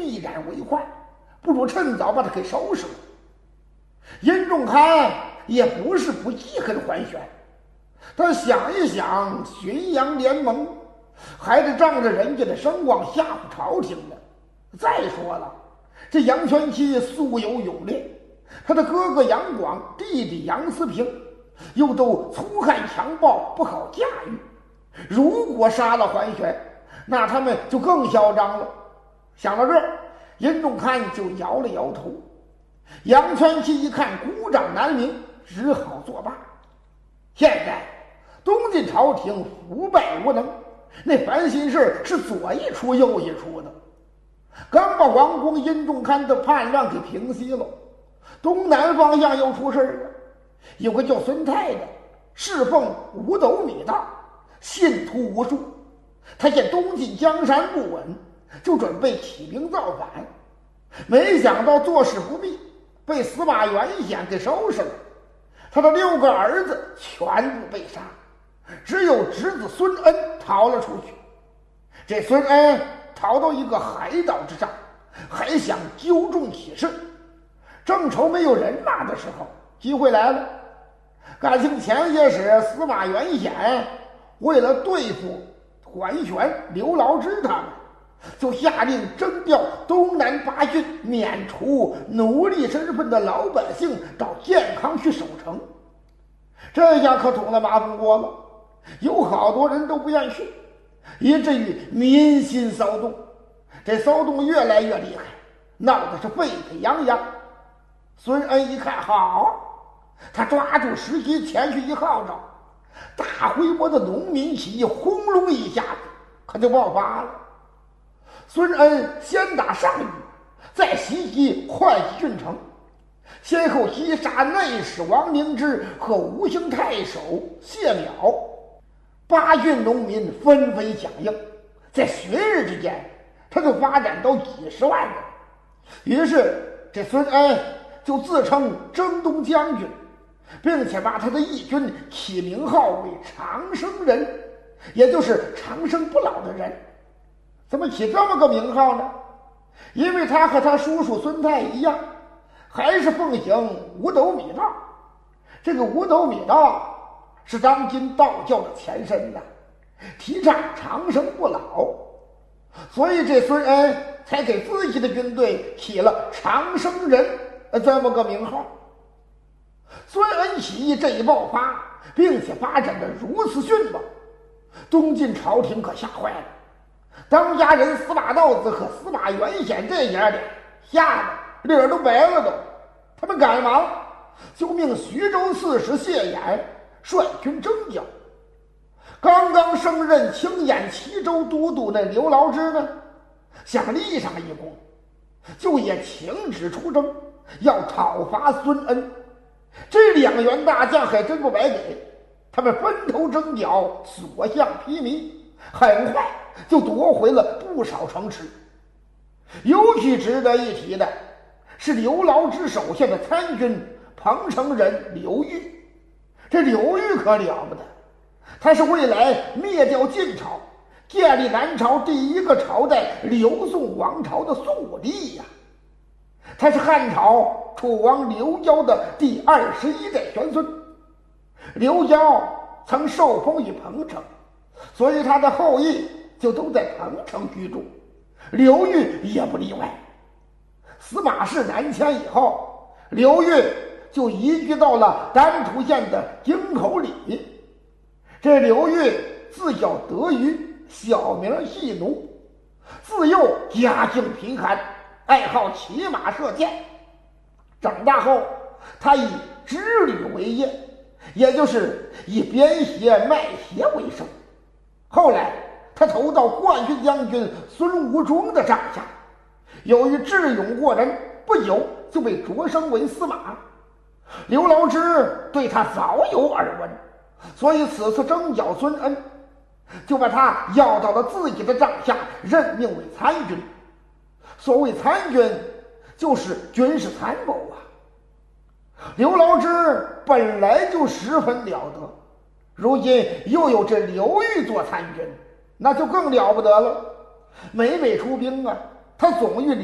必然为患，不如趁早把他给收拾了。殷仲堪也不是不记恨桓玄，但想一想浔阳联盟，还得仗着人家的声望吓唬朝廷呢。再说了，这杨全期素有勇烈，他的哥哥杨广、弟弟杨思平又都粗汉强暴，不好驾驭。如果杀了桓玄，那他们就更嚣张了。想到这儿，殷仲堪就摇了摇头。杨全期一看孤掌难鸣，只好作罢。现在东晋朝廷腐败无能，那烦心事是左一出右一出的。刚把王公殷仲堪的叛乱给平息了，东南方向又出事了。有个叫孙泰的，侍奉五斗米道，信徒无数。他见东晋江山不稳，就准备起兵造反，没想到做事不密，被司马元显给收拾了。他的6个儿子全部被杀，只有侄子孙恩逃了出去。这孙恩逃到一个海岛之上，还想纠众起事，正愁没有人马的时候，机会来了。感情前些时司马元显为了对付桓玄、刘牢之他们，就下令征调东南8郡免除奴隶身份的老百姓到健康去守城。这下可捅了马蜂窝了，有好多人都不愿去，以至于民心骚动。这骚动越来越厉害，闹得是沸沸扬扬。孙恩一看好，他抓住时机前去一号召，大规模的农民起义轰隆一下子可就爆发了。孙恩先打上虞，再袭击会稽郡城，先后击杀内史王凝之和吴兴太守谢邈。8郡农民纷纷响应，在旬日之间，他就发展到几十万人。于是这孙恩就自称征东将军，并且把他的义军起名号为长生人，也就是长生不老的人。怎么起这么个名号呢？因为他和他叔叔孙泰一样，还是奉行五斗米道。这个五斗米道是当今道教的前身呐，提倡长生不老，所以这孙恩才给自己的军队起了长生人这么个名号。孙恩起义这一爆发，并且发展的如此迅猛，东晋朝廷可吓坏了。当家人司马道子和司马元显这爷俩吓得脸都白了都。他们赶忙就命徐州刺史谢衍率军征剿。刚刚升任清兖齐州都督那刘牢之呢，想立上一功，就也请旨出征，要讨伐孙恩。这2员大将还真不白给，他们分头征剿，所向披靡，很快就夺回了不少城池。尤其值得一提的是刘牢之手下的参军彭城人刘裕。这刘裕可了不得，他是未来灭掉晋朝，建立南朝第一个朝代刘宋王朝的宋武帝呀。他是汉朝楚王刘交的第21代玄孙。刘交曾受封于彭城，所以他的后裔就都在彭城居住，刘裕也不例外。司马氏南迁以后，刘裕就移居到了丹徒县的京口里。这刘裕自叫德瑜，小名细奴，自幼家境贫寒，爱好骑马射箭。长大后，他以织履为业，也就是以编鞋卖鞋为生。后来他投到冠军将军孙吴中的帐下，由于智勇过人，不久就被擢升为司马。刘牢之对他早有耳闻，所以此次征剿孙恩，就把他要到了自己的帐下，任命为参军。所谓参军，就是军事参谋啊。刘牢之本来就十分了得，如今又有这刘裕做参军，那就更了不得了。每每出兵啊，他总与